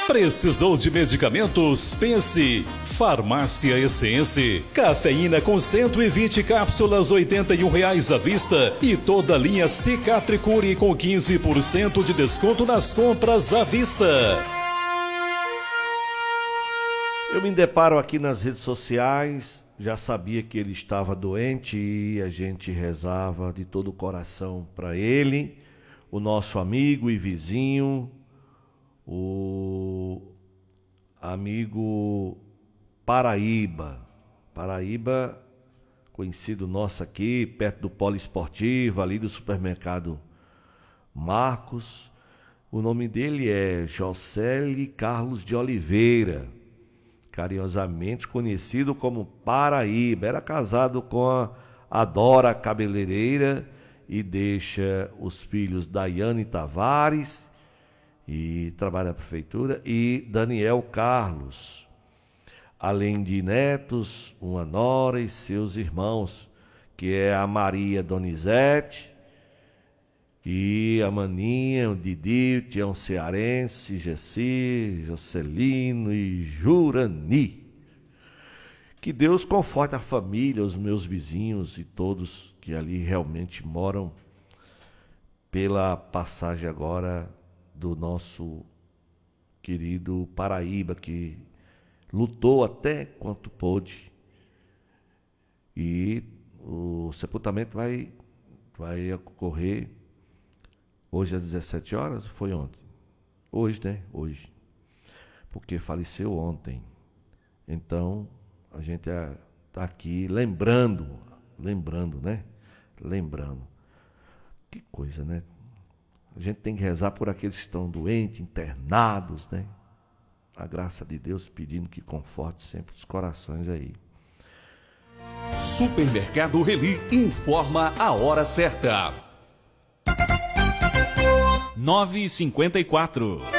Precisou de medicamentos? Pense. Farmácia Essência. Cafeína com 120 cápsulas, R$ 81,00 à vista. E toda a linha Cicatricure com 15% de desconto nas compras à vista. Eu me deparo aqui nas redes sociais, já sabia que ele estava doente e a gente rezava de todo o coração para ele, o nosso amigo e vizinho, o amigo Paraíba, conhecido nosso aqui, perto do Poliesportivo, ali do supermercado Marcos. O nome dele é Jocely Carlos de Oliveira, carinhosamente conhecido como Paraíba. Era casado com a Dora Cabeleireira e deixa os filhos Daiane Tavares, e trabalha na prefeitura, e Daniel Carlos, além de netos, uma nora e seus irmãos, que é a Maria Donizete e a Maninha, o Didi, o Tião Cearense, Gessi, Jocelino e Jurani. Que Deus conforte a família, os meus vizinhos e todos que ali realmente moram, pela passagem agora do nosso querido Paraíba, que lutou até quanto pôde. E o sepultamento vai ocorrer hoje às 17 horas, foi ontem? Hoje, né? Hoje. Porque faleceu ontem. Então, a gente está aqui lembrando, né? Lembrando. Que coisa, né? A gente tem que rezar por aqueles que estão doentes, internados, né? A graça de Deus, pedindo que conforte sempre os corações aí. Supermercado Reli informa a hora certa. 9h54.